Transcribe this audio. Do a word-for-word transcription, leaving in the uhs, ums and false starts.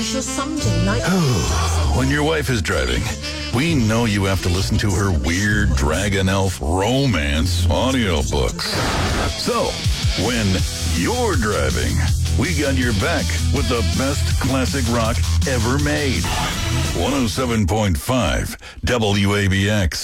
special someday night. When your wife is driving, we know you have to listen to her weird Dragon Elf romance audiobooks. So, when you're driving, we got your back with the best classic rock ever made. one oh seven point five W A B X.